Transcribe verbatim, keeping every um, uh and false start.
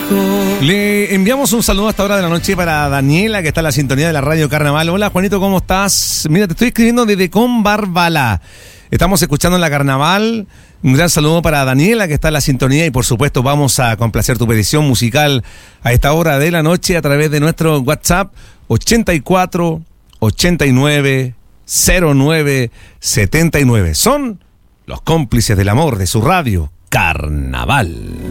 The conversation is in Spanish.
Le enviamos un saludo a esta hora de la noche para Daniela, que está en la sintonía de la Radio Carnaval. Hola, Juanito, ¿cómo estás? Mira, te estoy escribiendo desde Combarbalá. Estamos escuchando en la Carnaval. Un gran saludo para Daniela, que está en la sintonía, y por supuesto vamos a complacer tu petición musical a esta hora de la noche a través de nuestro WhatsApp ochenta y cuatro, ochenta y nueve, cero nueve, setenta y nueve. Son los cómplices del amor de su radio Carnaval.